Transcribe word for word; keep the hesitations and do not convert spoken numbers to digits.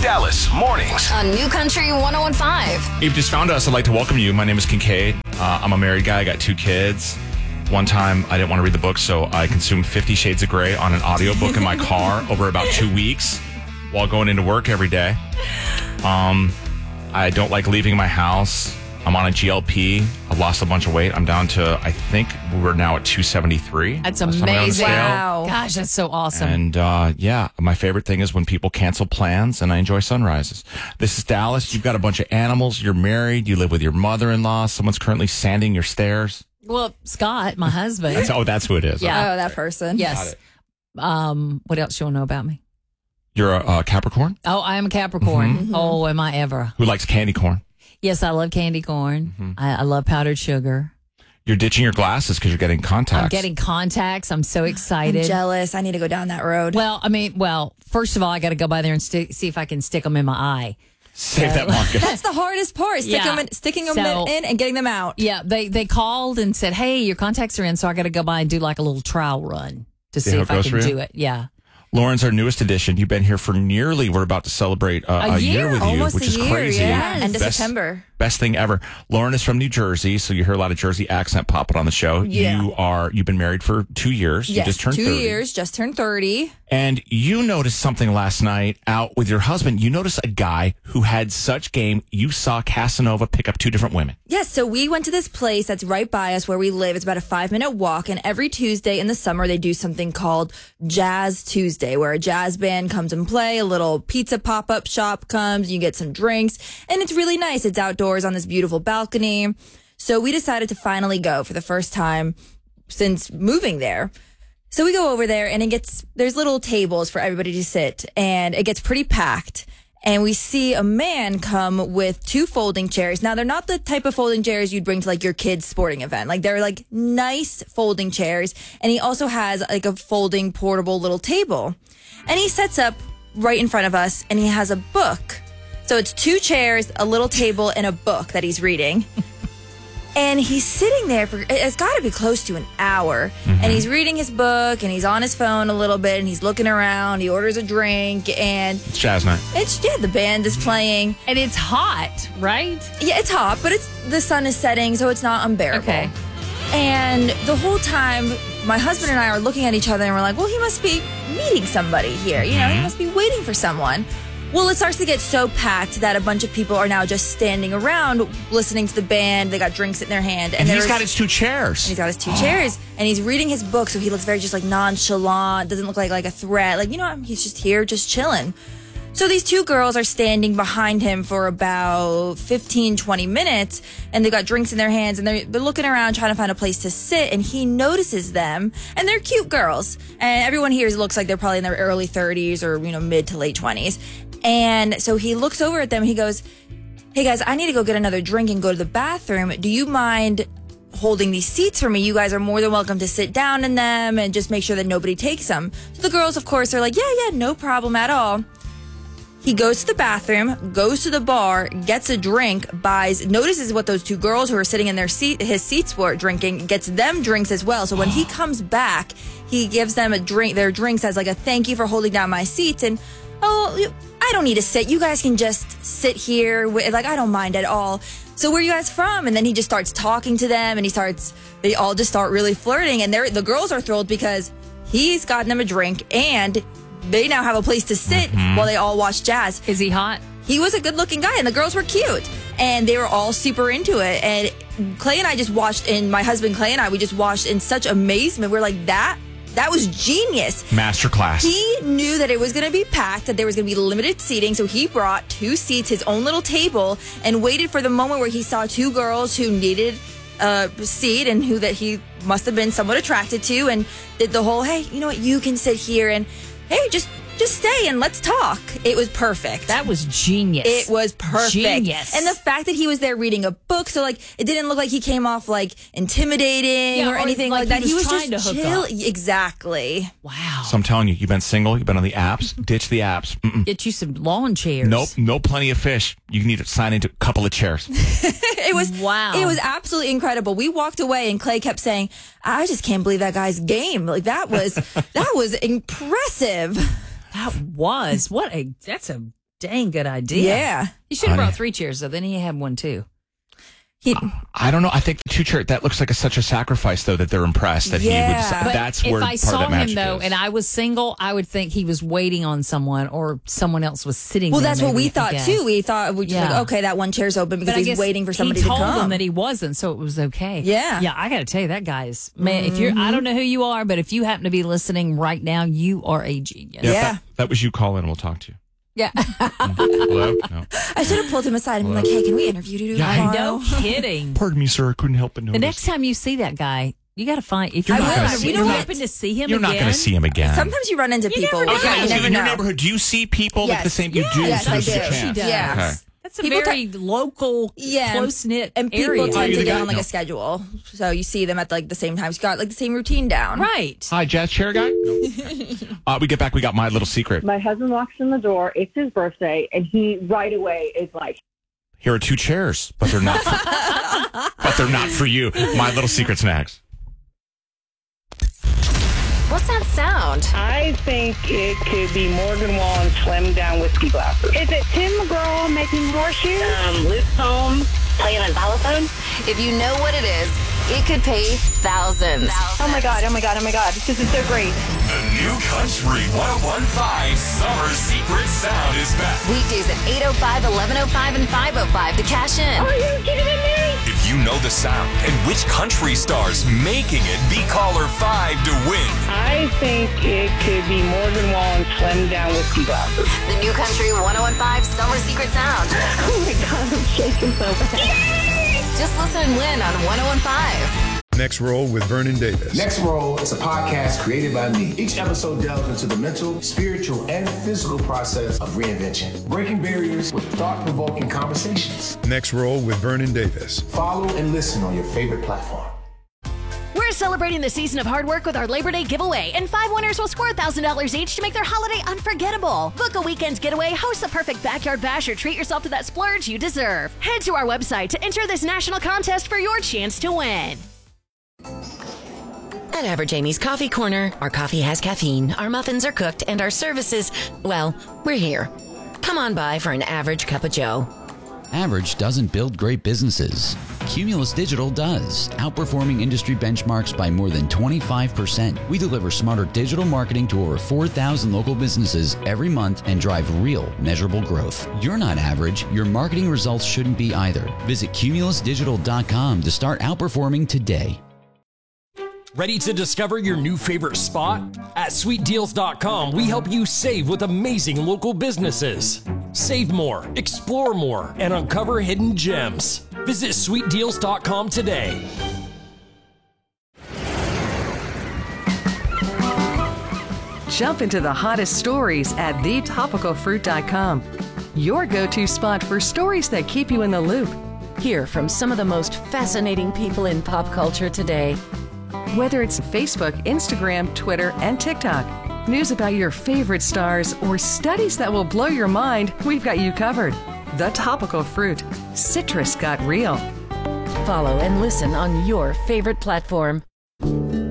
Dallas mornings on New Country one oh one point five. If you just found us, I'd like to welcome you. My name is Kincaid. Uh, I'm a married guy. I got two kids. One time, I didn't want to read the book, so I consumed Fifty Shades of Grey on an audiobook in my car over about two weeks while going into work every day. Um, I don't like leaving my house. I'm on a G L P. I've lost a bunch of weight. I'm down to, I think we're now at two seventy-three. That's Last time I got on the amazing. scale. Wow. Gosh, that's so awesome. And uh, yeah, my favorite thing is when people cancel plans and I enjoy sunrises. This is Dallas. You've got a bunch of animals. You're married. You live with your mother-in-law. Someone's currently sanding your stairs. Well, Scott, my husband. That's, oh, that's who it is. Yeah. Oh, that person. Yes. Um, what else you want to know about me? You're a, a Capricorn? Oh, I am a Capricorn. Mm-hmm. Oh, am I ever? Who likes candy corn? Yes, I love candy corn. Mm-hmm. I, I love powdered sugar. You're ditching your glasses because you're getting contacts. I'm getting contacts. I'm so I'm excited. jealous. I need to go down that road. Well, I mean, well, first of all, I got to go by there and sti- see if I can stick them in my eye. Save that market. That's the hardest part. Stick Yeah. them in, sticking them So- in and getting them out. Yeah, they they called and said, "Hey, your contacts are in," so I got to go by and do like a little trial run to See see how if it I goes can for you? do it. Yeah. Lauren's our newest addition. You've been here for nearly, we're about to celebrate uh, A a, year, year? with you, Almost which a is year, crazy. yeah. End of Best- September. Best thing ever. Lauren is from New Jersey, so you hear a lot of Jersey accent popping on the show. Yeah. You are, you've been married for two years. Yes, you just turned two thirty. years, just turned thirty. And you noticed something last night out with your husband. You noticed a guy who had such game. You saw Casanova pick up two different women. Yes, so we went to this place that's right by us where we live. It's about a five minute walk. And every Tuesday in the summer, they do something called Jazz Tuesday, where a jazz band comes and play. A little pizza pop up shop comes. You get some drinks. And it's really nice. It's outdoors on this beautiful balcony. So we decided to finally go for the first time since moving there. So we go over there and it gets, there's little tables for everybody to sit and it gets pretty packed. And we see a man come with two folding chairs. Now, they're not the type of folding chairs you'd bring to like your kid's sporting event. Like they're like nice folding chairs. And he also has like a folding portable little table. And he sets up right in front of us and he has a book. So it's two chairs, a little table, and a book that he's reading. And he's sitting there for, it's got to be close to an hour. Mm-hmm. And he's reading his book and he's on his phone a little bit and he's looking around. He orders a drink and It's jazz night. it's, yeah, the band is playing. And it's hot, right? Yeah, it's hot, but it's the sun is setting, so it's not unbearable. Okay. And the whole time, my husband and I are looking at each other and we're like, well, he must be meeting somebody here. You know, he must be waiting for someone. Well, it starts to get so packed that a bunch of people are now just standing around listening to the band. They got drinks in their hand. And he's there's- got his two chairs. and he's got his two chairs, and he's reading his book, so he looks very just like nonchalant. Doesn't look like like a threat. Like, you know, he's just here, just chilling. So these two girls are standing behind him for about fifteen, twenty minutes, and they've got drinks in their hands, and they're, they're looking around trying to find a place to sit, and he notices them, and they're cute girls. And everyone here looks like they're probably in their early thirties or, you know, mid to late twenties. And so he looks over at them, and he goes, hey guys, I need to go get another drink and go to the bathroom. Do you mind holding these seats for me? You guys are more than welcome to sit down in them and just make sure that nobody takes them. So the girls, of course, are like, yeah, yeah, no problem at all. He goes to the bathroom, goes to the bar, gets a drink, buys, notices what those two girls who are sitting in their seat, his seats were drinking, gets them drinks as well. So when he comes back, he gives them a drink, their drinks as like a thank you for holding down my seats. And, oh, you- I don't need to sit. You guys can just sit here. With, like, I don't mind at all. So where are you guys from? And then he just starts talking to them and he starts, they all just start really flirting. And they're, the girls are thrilled because he's gotten them a drink and they now have a place to sit Mm-hmm. while they all watch jazz. Is he hot? He was a good looking guy and the girls were cute and they were all super into it. And Clay and I just watched, and my husband Clay and I, we just watched in such amazement. We're like, that, that was genius. Masterclass. He knew that it was going to be packed, that there was going to be limited seating, so he brought two seats, his own little table, and waited for the moment where he saw two girls who needed a seat and who that he must have been somewhat attracted to, and did the whole, hey, you know what, you can sit here, and hey, just just stay and let's talk. It was perfect. That was genius. It was perfect. Genius. And the fact that he was there reading a book, so like it didn't look like he came off like intimidating Yeah, or or anything like like, he that. He was was, trying just to hook chill. up. Exactly. Wow. So I'm telling you, you've been single, you've been on the apps, ditch the apps. Mm-mm. Get you some lawn chairs. Nope, no plenty of fish. You need to sign into a couple of chairs. It was Wow. It was absolutely incredible. We walked away and Clay kept saying, "I just can't believe that guy's game. Like that was that was impressive." That was what a that's a dang good idea. Yeah. He should have Honey. brought three chairs, though. Then he had one, too. He, I don't know. I think the two chairs, that looks like a, such a sacrifice, though, that they're impressed that Yeah. he would. But That's if where I part saw of that him, magic though, is. and I was single, I would think he was waiting on someone or someone else was sitting well, there. that's what maybe, we I thought, guess. too. We thought, we just Yeah. like, okay, that one chair's open because But I he's guess waiting for somebody he to told come. him that he wasn't, so it was okay. Yeah. Yeah, I got to tell you, that guy's, man, if you're, I don't know who you are, but if you happen to be listening right now, you are a genius. Yeah, if Yeah. That, that was you. Call in. We'll talk to you. Yeah. Hello? No. I should have pulled him aside and been like, hey, can we interview you Yeah, I tomorrow? No kidding. Pardon me, sir. I couldn't help but notice. The next time you see that guy, you got to find, if You're you not happen gonna to- see- you you're know, not- happen to see him You're again. not going to see him again. Sometimes you run into people. never know. Yeah, you Okay, never in your know. neighborhood, do you see people like Yes. the same? You Yes. do. Yes, so I there's a do. chance. She does. Yes. Okay. That's a People very local, Yeah. close-knit And people area. Oh, tend you're to the get guy? on like No. a schedule. So you see them at like the same times. You got like the same routine down. Right. Hi, jazz chair guy. No. uh, we get back. We got my little secret. My husband walks in the door. It's his birthday, and he right away is like, Here are two chairs, but they're not. For, but they're not for you. My little secret's next. What's that sound? I think it could be Morgan Wallen slimmed down whiskey glasses. "Is it Tim McGraw making horseshoes?" Um, Liz Holmes playing on xylophone. If you know what it is, it could pay thousands. Oh my god! Oh my god! Oh my god! This is so great. The New Country ten fifteen Summer Secret Sound is back. Weekdays at eight oh five, eleven oh five, and five oh five to cash in. Are you kidding me? If you know the sound and which country stars making it, be caller five to win. I think it could be Morgan Wallen slimmed down whiskey glasses. The New Country ten fifteen Summer Secret Sound. Oh my god, I'm shaking so bad. Just listen and win on ten fifteen. Next Roll with Vernon Davis. Next Roll is a podcast created by me. Each episode delves into the mental, spiritual, and physical process of reinvention, breaking barriers with thought-provoking conversations. Next Roll with Vernon Davis. Follow and listen on your favorite platform. We're celebrating the season of hard work with our Labor Day giveaway, and five winners will score one thousand dollars each to make their holiday unforgettable. Book a weekend getaway, host the perfect backyard bash, or treat yourself to that splurge you deserve. Head to our website to enter this national contest for your chance to win. At Average Amy's Coffee Corner, our coffee has caffeine, our muffins are cooked, and our services, well, we're here. Come on by for an average cup of joe. Average doesn't build great businesses. Cumulus Digital does, outperforming industry benchmarks by more than twenty-five percent. We deliver smarter digital marketing to over four thousand local businesses every month and drive real, measurable growth. You're not average. Your marketing results shouldn't be either. Visit cumulus digital dot com to start outperforming today. Ready to discover your new favorite spot? At sweet deals dot com, we help you save with amazing local businesses. Save more, explore more, and uncover hidden gems. Visit sweet deals dot com today. Jump into the hottest stories at the topical fruit dot com. Your go-to spot for stories that keep you in the loop. Hear from some of the most fascinating people in pop culture today. Whether it's Facebook, Instagram, Twitter, and TikTok, news about your favorite stars, or studies that will blow your mind, we've got you covered. The Topical Fruit. Citrus got real. Follow and listen on your favorite platform.